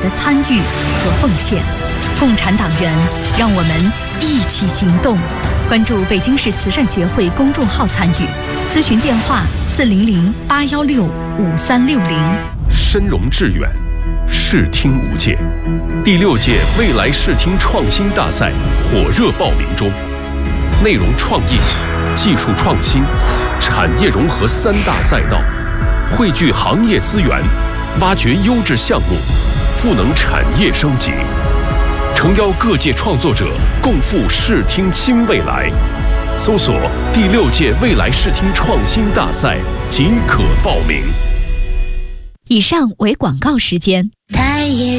参与和奉献。共产党员，让我们一起行动。关注北京市慈善协会公众号参与，咨询电话400-816-5360。 深融致远，视听无界。第6届未来视听创新大赛火热报名中，内容创意、技术创新、产业融合3大赛道，汇聚行业资源，挖掘优质项目，赋能产业升级，诚邀各界创作者共赴视听新未来。搜索第6届未来视听创新大赛即可报名。 以上为广告时间。